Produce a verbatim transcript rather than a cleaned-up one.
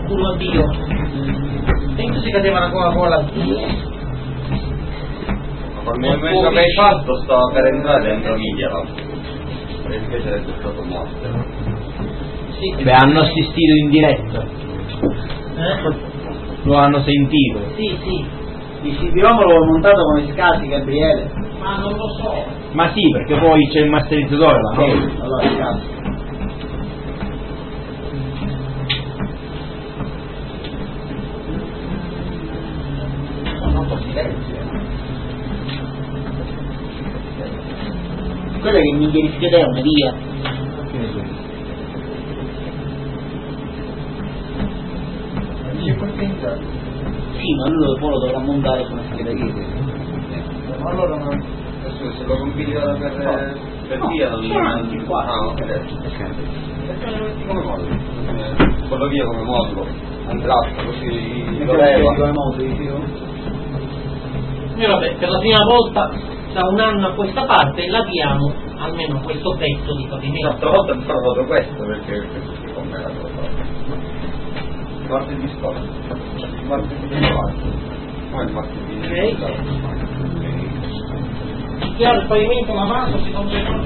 culo a Dio. E in si cadeva una Coca-Cola. Ma nel momento che hai fatto stava per entrare dentro Migliala. E invece è stato morto. Sì. Beh, hanno assistito in diretta. Eh? Lo hanno sentito. Sì, sì. Il C D ROM l'ho montato come scatti, Gabriele. Ma non lo so. Ma sì, perché poi c'è il masterizzatore là. Ok, allora scatti. Quella che mi chiedi che è una via. Sì, ma lui poi lo dovrà montare su una scheda chiesa. Ma allora non... Adesso se lo compili per, per via non lo mandi qua. Ah, ok. Come modulo? Quello via come modulo. Andrà così lo leva. Come modulo, E vabbè, per la prima volta da un anno a questa parte l'abbiamo almeno questo pezzo di pavimento. L'altra volta ho provato questo perché questo con me l'ho fatto. Martedì scorso. Martedì scorso. Come il martedì? Ok. Chiaro, il pavimento lavato si conserva.